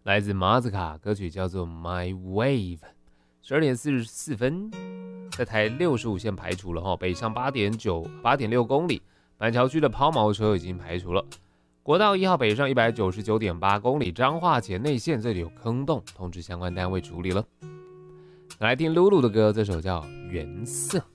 来自马子卡，歌曲叫做 My Wave。12点44分，在台65线排除了北上8.6公里，板桥区的抛锚车已经排除了。国道1号北上199.8公里，彰化前内线这里有坑洞，通知相关单位处理了。来听露露的歌，这首叫《原色》。